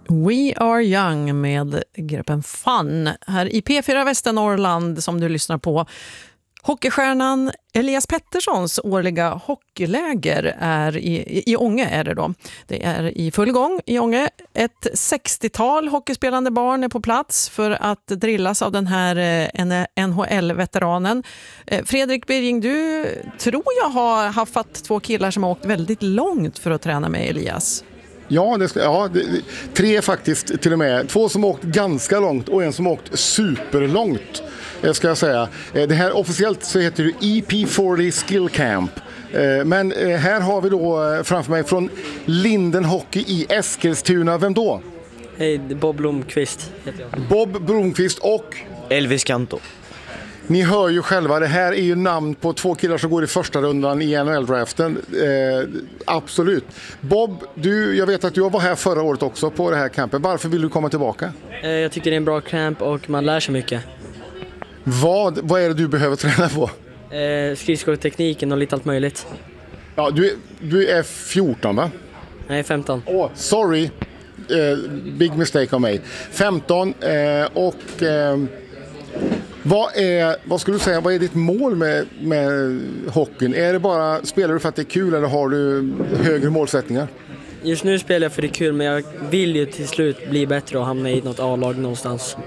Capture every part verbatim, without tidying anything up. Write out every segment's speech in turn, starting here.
We Are Young med gruppen Fun här i P fyra Västernorrland som du lyssnar på. Hockeystjärnan Elias Petterssons årliga hockeyläger är i, i Ånge är det då. Det är i full gång i Ånge. Ett sextiotal hockeyspelande barn är på plats för att drillas av den här N H L-veteranen. Fredrik Birging, du tror jag har haft två killar som har åkt väldigt långt för att träna med Elias. Ja, det ska, ja det, tre faktiskt till och med. Två som åkt ganska långt och en som åkt superlångt, ska jag säga. Det här officiellt så heter det E P fyrtio Skill Camp. Men här har vi då framför mig från Linden Hockey i Eskilstuna. Vem då? Hej, Bob Blomqvist heter jag. Bob Blomqvist och Elvis Kanto. Ni hör ju själva, det här är ju namn på två killar som går i första rundan i N H L-draften. Eh, absolut. Bob, du, jag vet att du var här förra året också på det här campet. Varför vill du komma tillbaka? Eh, jag tycker det är en bra camp och man lär sig mycket. Vad, vad är det du behöver träna på? Eh, skridskotekniken och lite allt möjligt. Ja, du, är- du är fjorton, va? Nej, femton. Åh, sorry. Eh, big mistake av mig. femton eh, och... Eh, Vad, är, vad skulle du säga, vad är ditt mål med, med hockeyn? Är det bara, spelar du för att det är kul eller har du högre målsättningar? Just nu spelar jag för det är kul, men jag vill ju till slut bli bättre och hamna i något A-lag någonstans.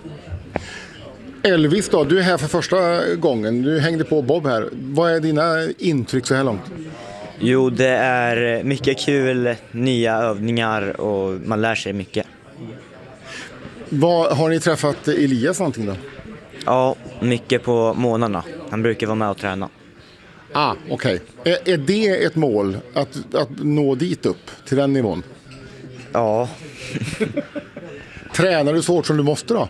Elvis då, du är här för första gången. Du hängde på Bob här. Vad är dina intryck så här långt? Jo, det är mycket kul, nya övningar och man lär sig mycket. Vad, har ni träffat Elias någonting då? Ja, mycket på månaderna. Han brukar vara med och träna. Ah, okej. Okay. Är, är det ett mål att, att nå dit upp till den nivån? Ja, Tränar du så hårt som du måste då?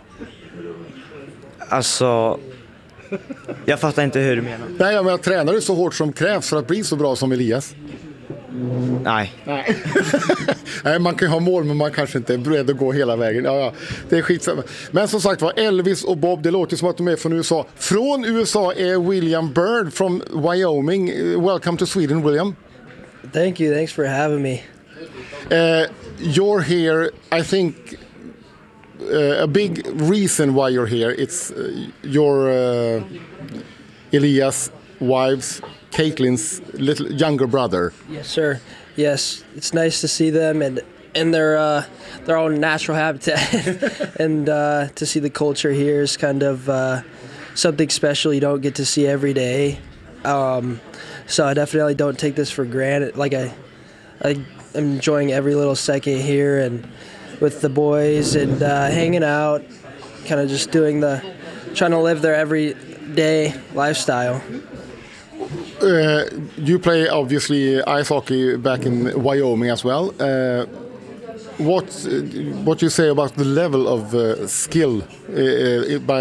alltså... Jag fattar inte hur du menar. Nej, jag menar, tränar du så hårt som krävs för att bli så bra som Elias? Nej. Nej. Nej, man kan ju ha mål men man kanske inte är beredd att gå hela vägen. Ja, ja, det är skitsamma. Men som sagt var, Elvis och Bob, det låter som att de är från U S A. Från U S A är William Bird från Wyoming. Welcome to Sweden, William. Thank you. Thanks for having me. Uh, you're here, I think, uh, a big reason why you're here. It's uh, your uh, Elias' wife's, Caitlin's little younger brother. Yes, sir. Yes, it's nice to see them and in their uh, their own natural habitat, and uh, to see the culture here is kind of uh, something special you don't get to see every day. Um, so I definitely don't take this for granted. Like I, I am enjoying every little second here and with the boys and uh, hanging out, kind of just doing the, trying to live their everyday lifestyle. Uh, you play obviously ice hockey back in Wyoming as well. Uh, what uh, what you say about the level of uh, skill uh, uh, by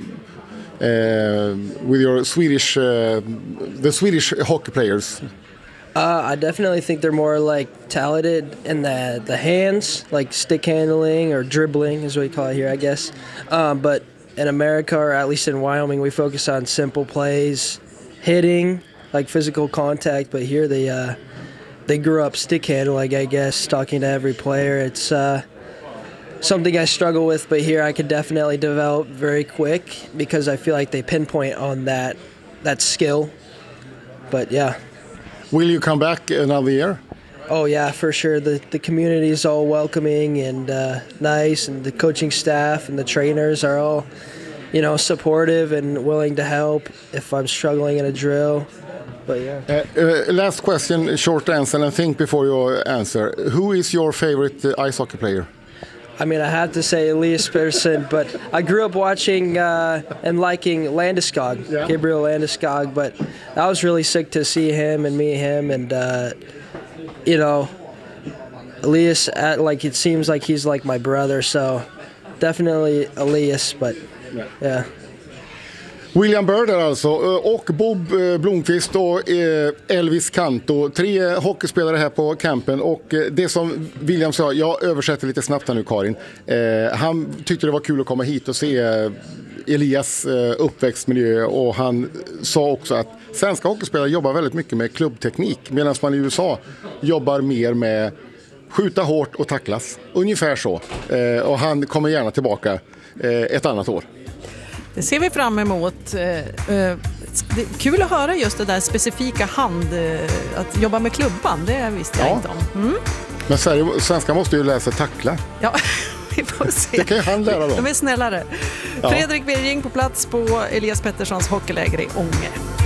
uh, with your Swedish uh, the Swedish hockey players? Uh, I definitely think they're more like talented in the the hands, like stick handling or dribbling is what you call it here, I guess. Um, but in America, or at least in Wyoming, we focus on simple plays, hitting, like physical contact. But here they uh, they grew up stick handling, I guess, talking to every player. It's uh, something I struggle with, but here I could definitely develop very quick because I feel like they pinpoint on that that skill. But yeah. Will you come back another year? Oh yeah, for sure. The the community is all welcoming and uh, nice, and the coaching staff and the trainers are all, you know, supportive and willing to help if I'm struggling in a drill. But yeah. Uh, uh, last question, short answer, and think before you answer. Who is your favorite uh, ice hockey player? I mean, I have to say Elias Pettersson, but I grew up watching uh, and liking Landeskog, Yeah. Gabriel Landeskog, but I was really sick to see him and meet him, and uh, you know, Elias, at, like it seems like he's like my brother, so definitely Elias, but yeah. William Bird alltså, och Bob Blomqvist och Elvis Kanto. Tre hockeyspelare här på campen, och det som William sa, jag översätter lite snabbt här nu, Karin. Han tyckte det var kul att komma hit och se Elias uppväxtmiljö, och han sa också att svenska hockeyspelare jobbar väldigt mycket med klubbteknik, medan man i U S A jobbar mer med skjuta hårt och tacklas. Ungefär så. Eh, och han kommer gärna tillbaka eh, ett annat år. Det ser vi fram emot. Eh, eh, det är kul att höra just det där specifika hand, eh, att jobba med klubban, det visste jag Ja. inte om. Mm. Men Sverige, svenskar måste ju lära sig tackla. Ja, vi får se. Det kan ju han lära dem. De är snällare. Ja. Fredrik Birging på plats på Elias Petterssons hockeyläger i Ånge.